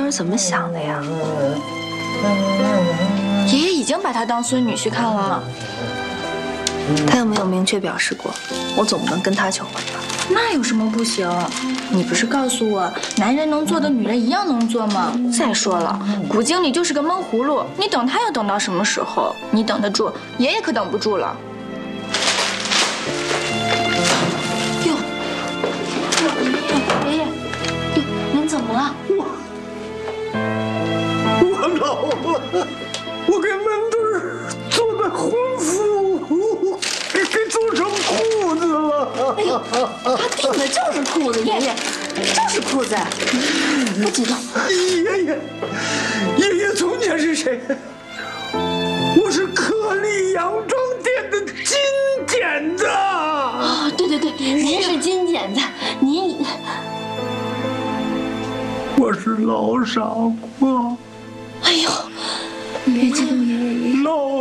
是怎么想的呀？ 爷爷已经把他当孙女婿看了。 他有没有明确表示过？我总不能跟他求婚吧？ 那有什么不行？你不是告诉我，男人能做的女人一样能做吗？再说了，古经理就是个闷葫芦，你等他要等到什么时候？你等得住，爷爷可等不住了。哟，爷爷，哟，您怎么了？ 我老了，我给门墩做的婚服给做成裤子了。 哎呦，他订的就是裤子，爷爷，就是裤子，不激动。 爷爷从前是谁？我是克利洋装店的金剪子。 哦，对，您是金剪子，您。 我是老傻瓜。 哎呦，别激动，爷爷。 老